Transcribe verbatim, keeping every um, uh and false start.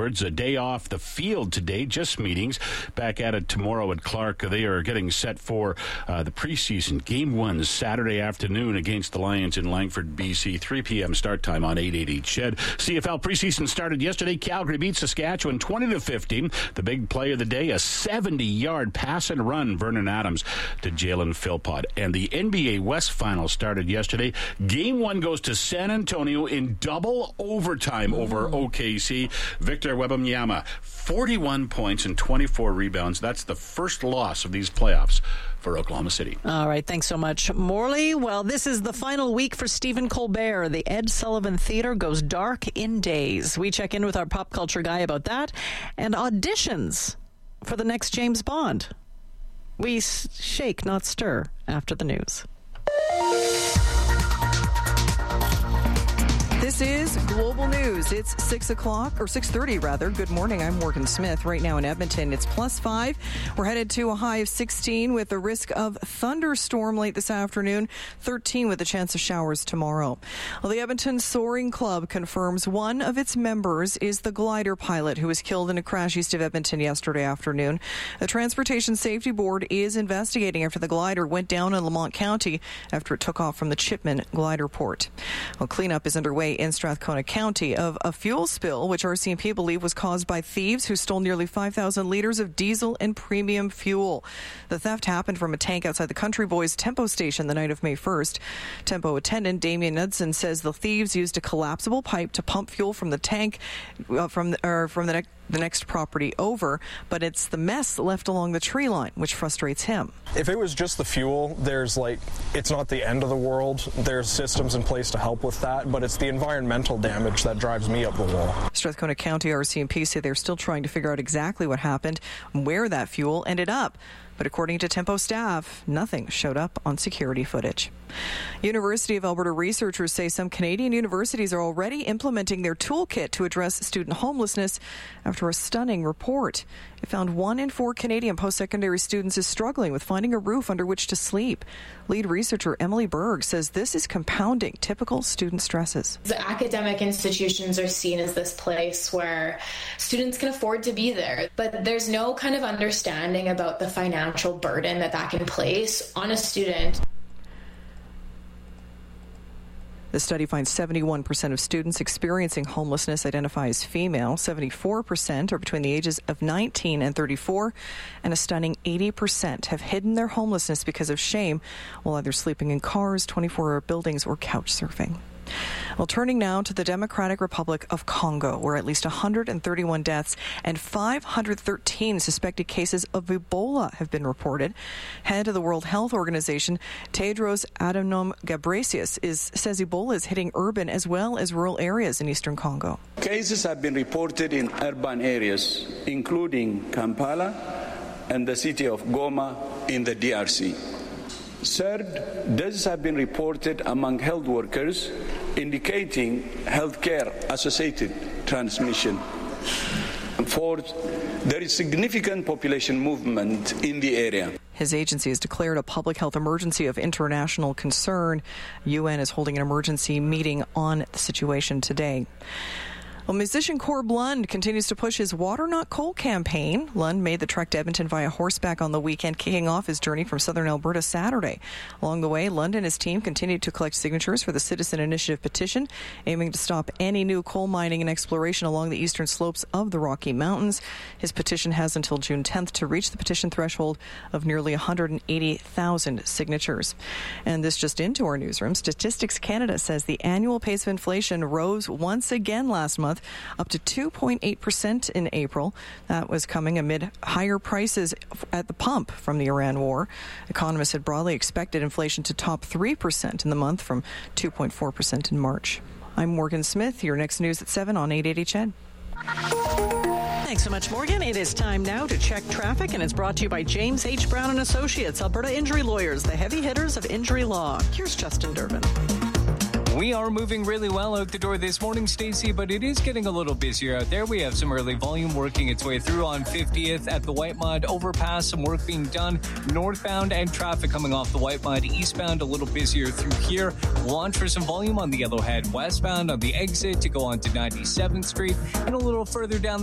afterwards. A day off the field today, just meetings. Back at it tomorrow at Clark. They are getting set for uh, the preseason. Game one Saturday afternoon against the Lions in Langford, B C. three p.m. start time on eight eighty C H E D. C F L preseason started yesterday. Calgary beat Saskatchewan twenty to fifteen. The big play of the day, a seventy-yard pass and run, Vernon Adams to Jalen Philpott. And the N B A West final started yesterday. Game one goes to San Antonio in double overtime over O K C. Victor Wembanyama, forty-one points and twenty-four rebounds. That's the first loss of these playoffs for Oklahoma City. All right, thanks so much, Morley. Well, this is the final week for Stephen Colbert. The Ed Sullivan Theater goes dark in days. We check in with our pop culture guy about that and auditions for the next James Bond. We shake, not stir, after the news. This is Global News. It's six o'clock, or six thirty rather. Good morning. I'm Morgan Smith. Right now in Edmonton, it's plus five. We're headed to a high of sixteen with the risk of thunderstorm late this afternoon, thirteen with a chance of showers tomorrow. Well, the Edmonton Soaring Club confirms one of its members is the glider pilot who was killed in a crash east of Edmonton yesterday afternoon. The Transportation Safety Board is investigating after the glider went down in Lamont County after it took off from the Chipman glider port. Well, cleanup is underway in Strathcona County of a fuel spill, which R C M P believe was caused by thieves who stole nearly five thousand litres of diesel and premium fuel. The theft happened from a tank outside the Country Boys Tempo station the night of May first. Tempo attendant Damien Knudsen says the thieves used a collapsible pipe to pump fuel from the tank uh, from the, or from the next the next property over, but it's the mess left along the tree line which frustrates him. If it was just the fuel, there's like, it's not the end of the world. There's systems in place to help with that, but it's the environmental damage that drives me up the wall. Strathcona County R C M P say they're still trying to figure out exactly what happened and where that fuel ended up. But according to Tempo staff, nothing showed up on security footage. University of Alberta researchers say some Canadian universities are already implementing their toolkit to address student homelessness after a stunning report. It found one in four Canadian post-secondary students is struggling with finding a roof under which to sleep. Lead researcher Emily Berg says this is compounding typical student stresses. The academic institutions are seen as this place where students can afford to be there, but there's no kind of understanding about the financial burden that that can place on a student. The study finds seventy-one percent of students experiencing homelessness identify as female, seventy-four percent are between the ages of nineteen and thirty-four, and a stunning eighty percent have hidden their homelessness because of shame while either sleeping in cars, twenty-four hour buildings, or couch surfing. Well, turning now to the Democratic Republic of Congo, where at least one hundred thirty-one deaths and five hundred thirteen suspected cases of Ebola have been reported. Head of the World Health Organization, Tedros Adhanom Ghebreyesus, is, says Ebola is hitting urban as well as rural areas in eastern Congo. Cases have been reported in urban areas, including Kampala and the city of Goma in the D R C. Third, deaths have been reported among health workers, indicating healthcare-associated transmission. Fourth, there is significant population movement in the area. His agency has declared a public health emergency of international concern. U N is holding an emergency meeting on the situation today. Well, musician Corb Lund continues to push his Water Not Coal campaign. Lund made the trek to Edmonton via horseback on the weekend, kicking off his journey from southern Alberta Saturday. Along the way, Lund and his team continued to collect signatures for the Citizen Initiative petition, aiming to stop any new coal mining and exploration along the eastern slopes of the Rocky Mountains. His petition has until June tenth to reach the petition threshold of nearly one hundred eighty thousand signatures. And this just into our newsroom. Statistics Canada says the annual pace of inflation rose once again last month, up to two point eight percent in April. That was coming amid higher prices at the pump from the Iran war. Economists had broadly expected inflation to top three percent in the month from two point four percent in March. I'm Morgan Smith. Your next news at seven on eight eighty C H E D. Thanks so much, Morgan. It is time now to check traffic, and it's brought to you by James H. Brown and Associates, Alberta Injury Lawyers, the heavy hitters of injury law. Here's Justin Durbin. We are moving really well out the door this morning, Stacey, but it is getting a little busier out there. We have some early volume working its way through on fiftieth at the White Mud overpass. Some work being done northbound and traffic coming off the White Mud eastbound, a little busier through here. Launch for some volume on the Yellowhead westbound on the exit to go on to ninety-seventh Street, and a little further down